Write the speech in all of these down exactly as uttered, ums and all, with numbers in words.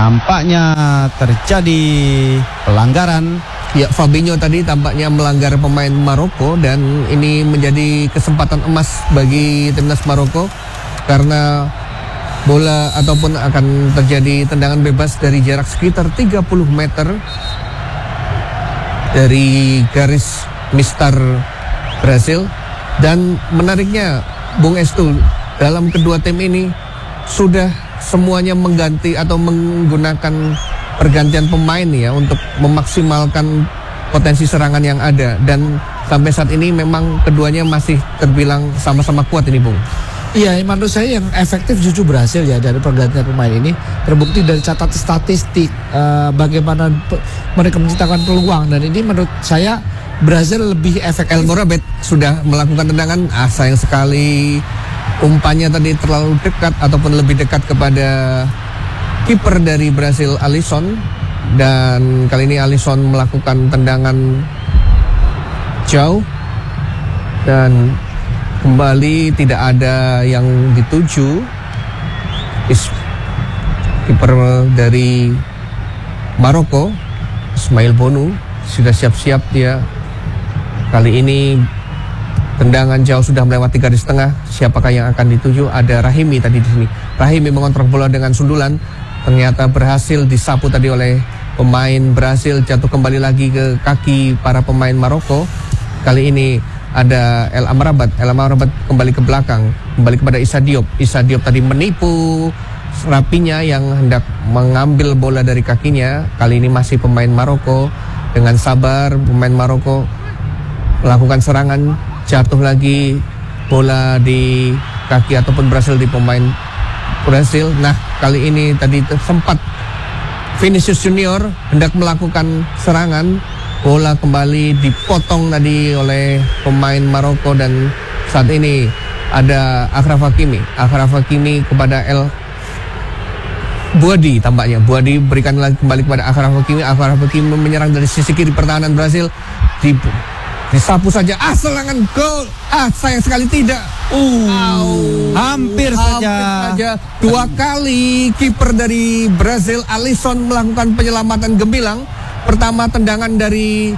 nampaknya terjadi pelanggaran. Ya, Fabinho tadi tampaknya melanggar pemain Maroko dan ini menjadi kesempatan emas bagi timnas Maroko karena bola ataupun akan terjadi tendangan bebas dari jarak sekitar tiga puluh meter dari garis mistar Brasil. Dan menariknya Bung Estu, dalam kedua tim ini sudah semuanya mengganti atau menggunakan pergantian pemain ya untuk memaksimalkan potensi serangan yang ada, dan sampai saat ini memang keduanya masih terbilang sama-sama kuat ini, Bung. Iya, menurut saya yang efektif justru Brasil ya dari pergantian pemain ini, terbukti dari catatan statistik uh, bagaimana pe- mereka menciptakan peluang, dan ini menurut saya Brasil lebih efektif. El Morabet sudah melakukan tendangan, ah sayang sekali umpannya tadi terlalu dekat ataupun lebih dekat kepada kiper dari Brasil, Alisson, dan kali ini Alisson melakukan tendangan jauh dan kembali tidak ada yang dituju. Kiper dari Maroko, Ismail Bonu, sudah siap-siap dia. Kali ini tendangan jauh sudah melewati garis tengah. Siapakah yang akan dituju? Ada Rahimi tadi di sini. Rahimi mengontrol bola dengan sundulan. Ternyata berhasil disapu tadi oleh pemain Brasil, jatuh kembali lagi ke kaki para pemain Maroko. Kali ini ada El Amrabat. El Amrabat kembali ke belakang, kembali kepada Issa Diop. Issa Diop tadi menipu Rapinya yang hendak mengambil bola dari kakinya. Kali ini masih pemain Maroko. Dengan sabar pemain Maroko melakukan serangan, jatuh lagi bola di kaki ataupun berhasil di pemain Brasil. Nah, kali ini tadi sempat Vinicius Junior hendak melakukan serangan, bola kembali dipotong tadi oleh pemain Maroko, dan saat ini ada Achraf Hakimi. Achraf Hakimi kepada El Buadi, tampaknya Buadi berikan lagi kembali kepada Achraf Hakimi. Achraf Hakimi menyerang dari sisi kiri pertahanan Brasil, di disapu saja, ah serangan gol, ah sayang sekali tidak. Uh, Au, hampir, hampir saja. saja. Dua kali kiper dari Brasil, Alisson, melakukan penyelamatan gemilang. Pertama tendangan dari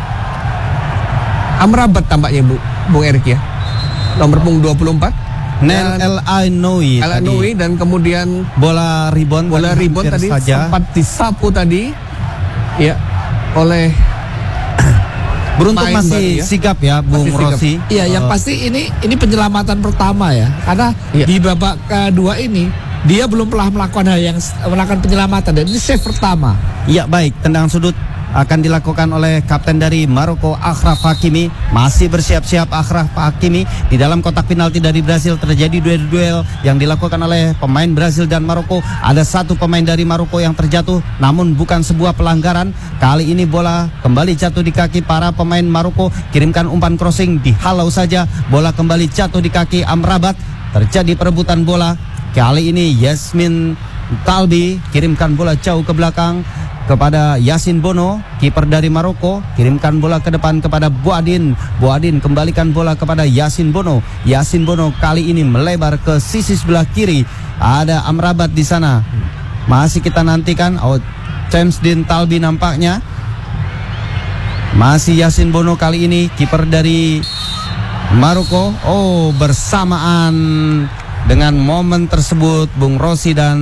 Amrabat tampaknya, Bu, Bung Erik ya, nomor punggung dua puluh empat. Nel El Ainoui El Ainoui, dan kemudian bola rebound bola rebound tadi saja. sempat disapu tadi ya oleh beruntung main masih baru ya. sigap ya Bung Masih sigap. Rossi. Iya, yang pasti ini ini penyelamatan pertama ya, karena Iya. di babak kedua ini dia belum pernah melakukan hal yang melakukan penyelamatan, dan ini save pertama. Iya, baik, tendangan sudut akan dilakukan oleh kapten dari Maroko, Achraf Hakimi. Masih bersiap-siap Achraf Hakimi. Di dalam kotak penalti dari Brasil terjadi duel-duel yang dilakukan oleh pemain Brasil dan Maroko. Ada satu pemain dari Maroko yang terjatuh, namun bukan sebuah pelanggaran. Kali ini bola kembali jatuh di kaki para pemain Maroko. Kirimkan umpan crossing, dihalau saja. Bola kembali jatuh di kaki Amrabat. Terjadi perebutan bola. Kali ini Yasmin Talbi kirimkan bola jauh ke belakang kepada Yasin Bono, kiper dari Maroko. Kirimkan bola ke depan kepada Buadin. Buadin kembalikan bola kepada Yasin Bono. Yasin Bono kali ini melebar ke sisi sebelah kiri. Ada Amrabat di sana. Masih kita nantikan. Oh, James Din Talbi nampaknya. Masih Yasin Bono kali ini, kiper dari Maroko. Oh, bersamaan dengan momen tersebut Bung Rossi dan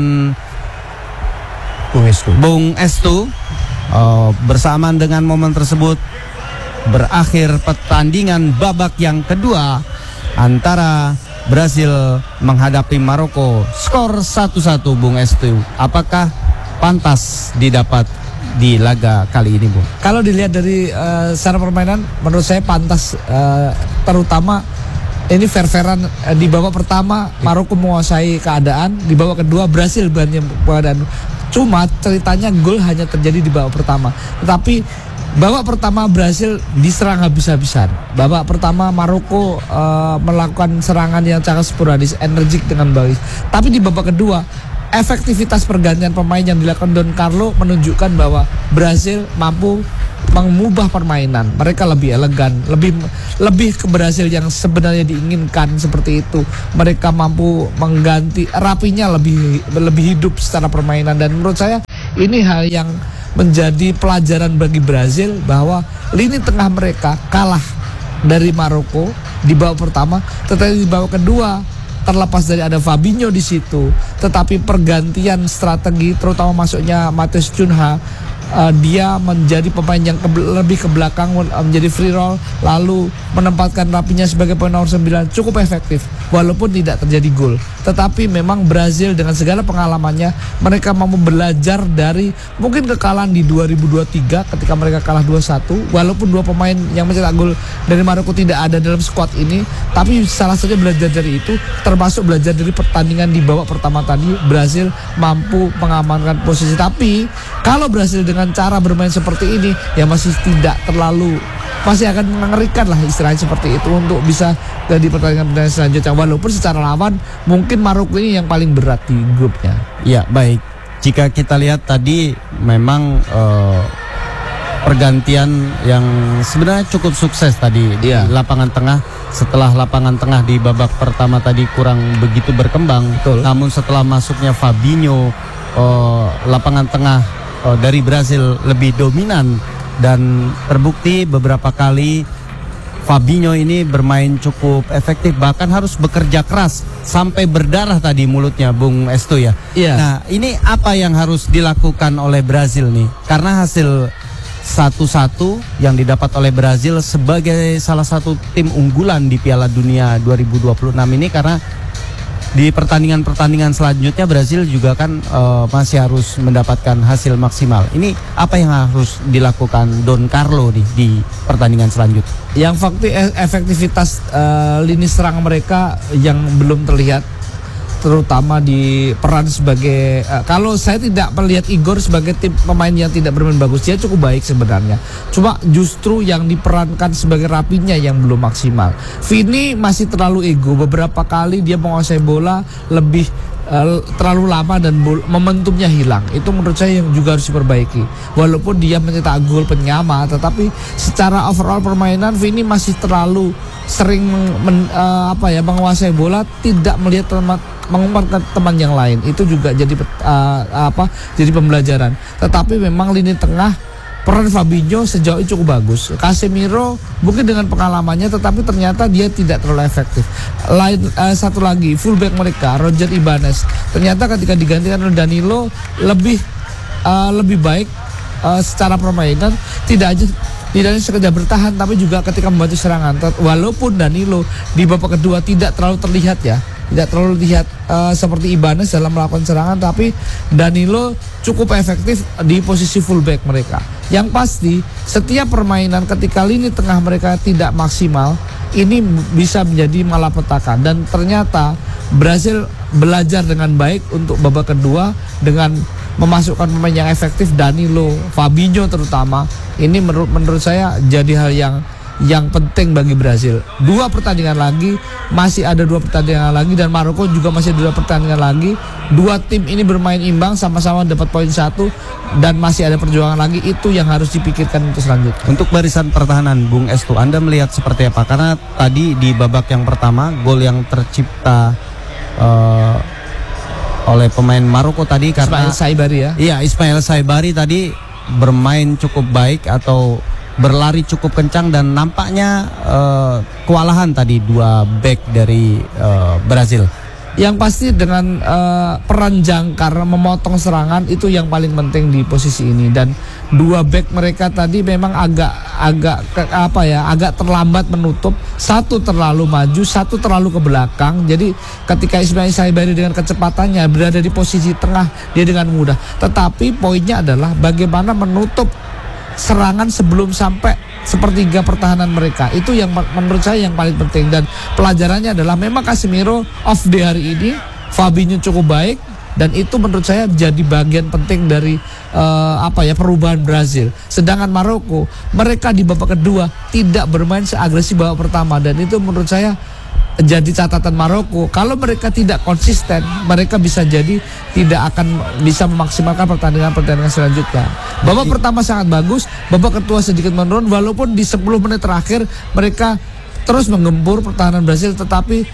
Bung Estu. Bung Estu, uh, bersamaan dengan momen tersebut berakhir pertandingan babak yang kedua antara Brasil menghadapi Maroko. Skor satu satu, Bung Estu. Apakah pantas didapat di laga kali ini, Bung? Kalau dilihat dari uh, secara permainan, menurut saya pantas, uh, terutama ini fair-fairan. uh, di babak pertama Maroko menguasai keadaan, di babak kedua Brasil banyak keadaan. Cuma ceritanya gol hanya terjadi di babak pertama. Tetapi babak pertama Brasil diserang habis-habisan. Babak pertama Maroko uh, melakukan serangan yang sangat sporadis, energik dengan baik. Tapi di babak kedua efektivitas pergantian pemain yang dilakukan Don Carlo menunjukkan bahwa Brasil mampu mengubah permainan. Mereka lebih elegan, lebih lebih ke Brasil yang sebenarnya diinginkan seperti itu. Mereka mampu mengganti, Rapinya lebih lebih hidup secara permainan, dan menurut saya Ini hal yang menjadi pelajaran bagi Brazil bahwa lini tengah mereka kalah dari Maroko di babak pertama, tetapi di babak kedua terlepas dari ada Fabinho di situ, tetapi pergantian strategi terutama masuknya Matheus Cunha, uh, dia menjadi pemain yang ke, lebih ke belakang, uh, menjadi free roll, lalu menempatkan Rafinha sebagai pemain nomor sembilan, cukup efektif walaupun tidak terjadi gol. Tetapi memang Brazil dengan segala pengalamannya, mereka mau belajar dari mungkin kekalahan di dua ribu dua puluh tiga ketika mereka kalah dua satu, walaupun dua pemain yang mencetak gol dari Maroko tidak ada dalam skuad ini, tapi salah satunya belajar dari itu, termasuk belajar dari pertandingan di babak pertama tadi. Brazil mampu mengamankan posisi, tapi kalau Brazil dengan cara bermain seperti ini ya masih tidak terlalu, masih akan mengerikan lah istilahnya seperti itu untuk bisa di pertandingan-pertandingan selanjutnya, walaupun secara lawan mungkin Maroko ini yang paling berat di grupnya. Ya baik, jika kita lihat tadi memang uh, pergantian yang sebenarnya cukup sukses tadi di ya. lapangan tengah. Setelah lapangan tengah di babak pertama tadi kurang begitu berkembang, betul. Namun setelah masuknya Fabinho, uh, lapangan tengah uh, dari Brazil lebih dominan dan terbukti beberapa kali Fabinho ini bermain cukup efektif, bahkan harus bekerja keras sampai berdarah tadi mulutnya, Bung Estu ya. Iya. Nah, ini apa yang harus dilakukan oleh Brazil nih? Karena hasil satu satu yang didapat oleh Brazil sebagai salah satu tim unggulan di Piala Dunia dua ribu dua puluh enam ini, karena di pertandingan-pertandingan selanjutnya Brazil juga kan uh, masih harus mendapatkan hasil maksimal. Ini apa yang harus dilakukan Don Carlo di, di pertandingan selanjutnya? Yang fakti efektivitas uh, lini serang mereka yang belum terlihat, terutama di peran sebagai uh, kalau saya tidak melihat Igor sebagai tim pemain yang tidak bermain bagus, dia cukup baik sebenarnya, cuma justru yang diperankan sebagai Rafinha yang belum maksimal. Vini masih terlalu ego, beberapa kali dia menguasai bola lebih uh, terlalu lama dan bol- momentumnya hilang. Itu menurut saya yang juga harus diperbaiki. Walaupun dia mencetak gol penyama, tetapi secara overall permainan Vini masih terlalu sering men, men, uh, apa ya menguasai bola, tidak melihat teman mengumpankan teman yang lain. Itu juga jadi uh, apa jadi pembelajaran. Tetapi memang lini tengah peran Fabinho sejauh ini cukup bagus. Casemiro mungkin dengan pengalamannya, tetapi ternyata dia tidak terlalu efektif. Lain uh, satu lagi fullback mereka Roger Ibanez, ternyata ketika digantikan oleh Danilo lebih uh, lebih baik uh, secara permainan, tidak aja tidak hanya sekedar bertahan tapi juga ketika membantu serangan. Walaupun Danilo di babak kedua tidak terlalu terlihat ya, tidak terlalu lihat uh, seperti Ibanez dalam melakukan serangan, tapi Danilo cukup efektif di posisi fullback mereka. Yang pasti setiap permainan ketika lini tengah mereka tidak maksimal, ini bisa menjadi malapetaka, dan ternyata Brazil belajar dengan baik untuk babak kedua dengan memasukkan pemain yang efektif, Danilo, Fabinho terutama. Ini menurut menurut saya jadi hal yang yang penting bagi Brazil. Dua pertandingan lagi, masih ada dua pertandingan lagi, dan Maroko juga masih ada dua pertandingan lagi. Dua tim ini bermain imbang, sama-sama dapat poin satu, dan masih ada perjuangan lagi. Itu yang harus dipikirkan untuk selanjutnya. Untuk barisan pertahanan, Bung Estu, Anda melihat seperti apa? Karena tadi di babak yang pertama, gol yang tercipta uh, oleh pemain Maroko tadi karena Ismail Saibari ya. Iya, Ismail Saibari tadi bermain cukup baik atau berlari cukup kencang, dan nampaknya uh, kewalahan tadi dua back dari uh, Brazil. Yang pasti dengan uh, peran jangkar memotong serangan itu yang paling penting di posisi ini, dan dua back mereka tadi memang agak agak ke, apa ya agak terlambat menutup, satu terlalu maju, satu terlalu ke belakang. Jadi ketika Ismail Saibari dengan kecepatannya berada di posisi tengah, dia dengan mudah. Tetapi poinnya adalah bagaimana menutup serangan sebelum sampai sepertiga pertahanan mereka. Itu yang menurut saya yang paling penting, dan pelajarannya adalah memang Casemiro off day hari ini, Fabinho cukup baik, dan itu menurut saya jadi bagian penting dari uh, apa ya perubahan Brazil. Sedangkan Maroko, mereka di babak kedua tidak bermain seagresif babak pertama, dan itu menurut saya jadi catatan Maroko. Kalau mereka tidak konsisten, mereka bisa jadi tidak akan bisa memaksimalkan pertandingan-pertandingan selanjutnya. Babak pertama sangat bagus, babak kedua sedikit menurun, walaupun di sepuluh menit terakhir mereka terus menggempur pertahanan Brazil, tetapi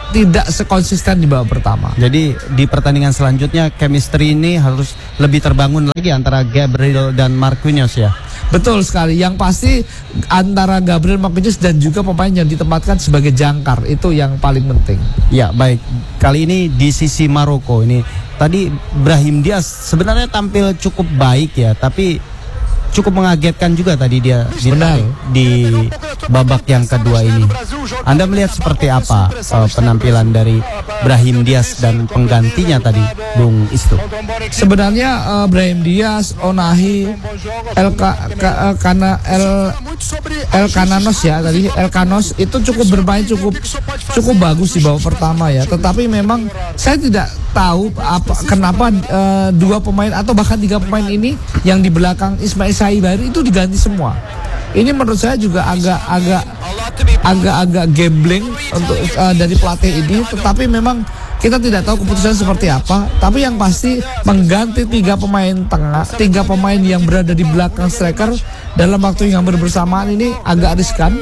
tidak sekonsisten di babak pertama. Jadi di pertandingan selanjutnya chemistry ini harus lebih terbangun lagi antara Gabriel dan Marquinhos ya. Betul sekali. Yang pasti antara Gabriel Marquinhos dan juga pemain yang ditempatkan sebagai jangkar itu yang paling penting. Ya baik. Kali ini di sisi Maroko ini tadi Brahim Diaz sebenarnya tampil cukup baik ya, tapi cukup mengagetkan juga tadi dia Benar. di babak yang kedua ini. Anda melihat seperti apa uh, penampilan dari Brahim Diaz dan penggantinya tadi, Bung Istu? Sebenarnya uh, Brahim Diaz, Onahi, El Ka, Ka, uh, Kana, El El Cananos ya tadi El Canos itu cukup bermain cukup cukup bagus di babak pertama ya. Tetapi memang saya tidak tahu apa kenapa uh, dua pemain atau bahkan tiga pemain ini yang di belakang Ismail Saibari itu diganti semua. Ini menurut saya juga agak-agak agak-agak gambling untuk uh, dari pelatih ini. Tetapi memang kita tidak tahu keputusan seperti apa. Tapi yang pasti mengganti tiga pemain tengah, tiga pemain yang berada di belakang striker dalam waktu yang bersamaan ini agak riskan.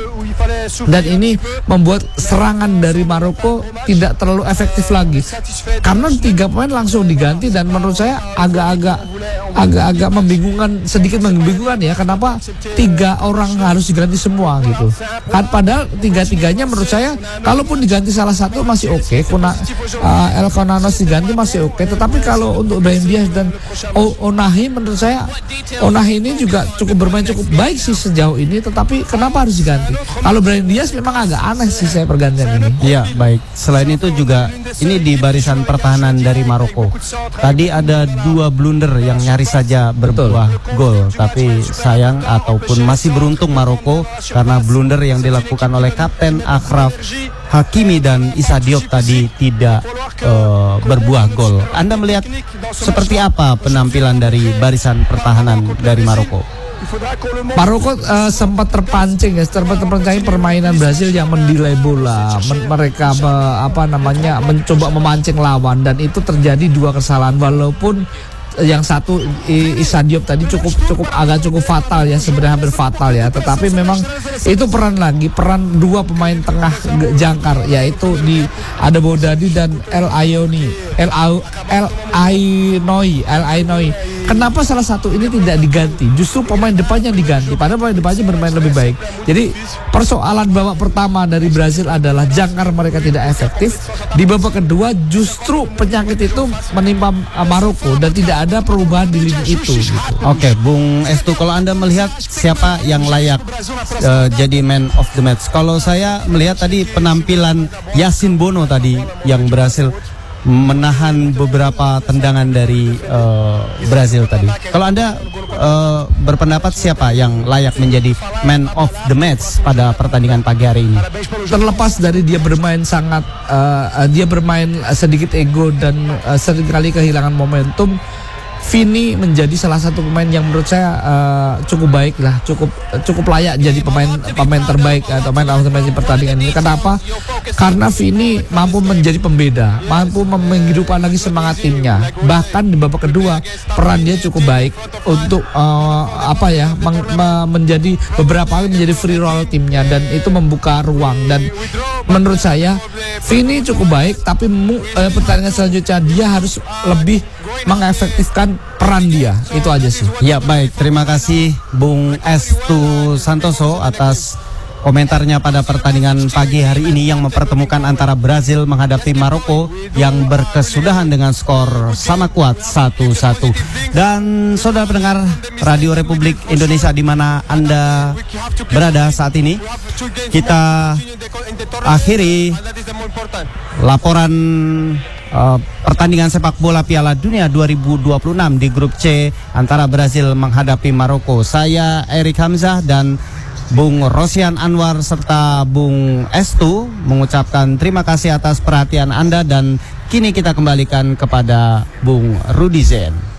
Dan ini membuat serangan dari Maroko tidak terlalu efektif lagi karena tiga pemain langsung diganti. Dan menurut saya agak-agak agak-agak membingungkan, sedikit membingungkan ya, kenapa tiga orang harus diganti semua gitu kan, padahal tiga-tiganya menurut saya kalaupun diganti salah satu masih oke okay. Kuna uh, El Konanos diganti masih oke okay. Tetapi kalau untuk Brahim Diaz dan o Onahi menurut saya Onahi ini juga cukup bermain cukup baik sih sejauh ini, tetapi kenapa harus diganti? Kalau Brahim Diaz memang agak aneh sih saya pergantian ini. Iya baik. Selain itu juga ini di barisan pertahanan dari Maroko. Tadi ada dua blunder yang nyaris saja berbuah gol, tapi sayang ataupun masih beruntung Maroko karena blunder yang dilakukan oleh Kapten Achraf Hakimi dan Issa Diop tadi tidak uh, berbuah gol. Anda melihat seperti apa penampilan dari barisan pertahanan dari Maroko? Maroko uh, sempat terpancing ya, sempat terpancing permainan Brasil yang mendelay bola. Men mereka me apa namanya mencoba memancing lawan dan itu terjadi dua kesalahan, walaupun yang satu Issa Diop tadi cukup cukup agak cukup fatal ya, sebenarnya hampir fatal ya, tetapi memang itu peran lagi peran dua pemain tengah jangkar yaitu di ada Bodadi dan El Ayoni El El Ainoi El Ainoi. Kenapa salah satu ini tidak diganti? Justru pemain depannya diganti, padahal pemain depannya bermain lebih baik. Jadi persoalan babak pertama dari Brasil adalah jangkar mereka tidak efektif. Di babak kedua justru penyakit itu menimpa Maroko dan tidak ada perubahan di lini itu gitu. Oke, Bung Estu, kalau Anda melihat siapa yang layak uh, jadi man of the match? Kalau saya melihat tadi penampilan Yasin Bono tadi yang berhasil menahan beberapa tendangan dari uh, Brazil tadi. Kalau Anda uh, berpendapat siapa yang layak menjadi man of the match pada pertandingan pagi hari ini? Terlepas dari dia bermain sangat uh, dia bermain sedikit ego dan uh, seringkali kehilangan momentum, Vini menjadi salah satu pemain yang menurut saya uh, cukup baik lah, cukup cukup layak jadi pemain pemain terbaik atau pemain of the match di pertandingan ini. Kenapa? Karena Vini mampu menjadi pembeda, mampu menghidupkan lagi semangat timnya. Bahkan di babak kedua peran dia cukup baik untuk uh, apa ya meng, me, menjadi beberapa kali menjadi free roll timnya dan itu membuka ruang. Dan menurut saya Vini cukup baik, tapi mu, uh, pertandingan selanjutnya dia harus lebih mengefektifkan peran dia. Itu aja sih. Ya baik, terima kasih Bung Estu Santoso atas komentarnya pada pertandingan pagi hari ini yang mempertemukan antara Brazil menghadapi Maroko yang berkesudahan dengan skor sama kuat satu satu. Dan saudara pendengar Radio Republik Indonesia di mana Anda berada saat ini, kita akhiri laporan Uh, pertandingan sepak bola Piala Dunia dua ribu dua puluh enam di grup C antara Brazil menghadapi Maroko. Saya Erik Hamzah dan Bung Rosian Anwar serta Bung Estu mengucapkan terima kasih atas perhatian Anda dan kini kita kembalikan kepada Bung Rudi Zen.